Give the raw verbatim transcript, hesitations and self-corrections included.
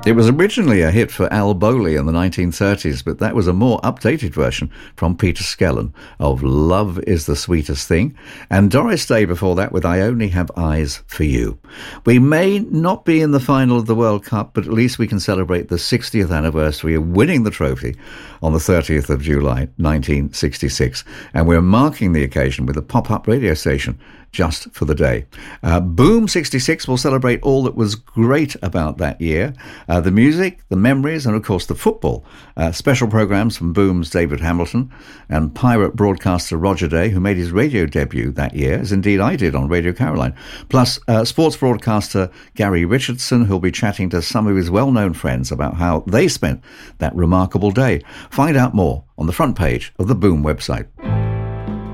It was originally a hit for Al Bowley in the nineteen thirties, but that was a more updated version from Peter Skellern of Love is the Sweetest Thing, and Doris Day before that with I Only Have Eyes for You. We may not be in the final of the World Cup, but at least we can celebrate the sixtieth anniversary of winning the trophy on the thirtieth of July nineteen sixty-six, and we're marking the occasion with a pop-up radio station just for the day. Uh, Boom sixty-six will celebrate all that was great about that year, uh, the music, the memories, and of course the football. Uh, special programmes from Boom's David Hamilton and pirate broadcaster Roger Day, who made his radio debut that year, as indeed I did on Radio Caroline. Plus uh, sports broadcaster Gary Richardson, who'll be chatting to some of his well-known friends about how they spent that remarkable day. Find out more on the front page of the Boom website.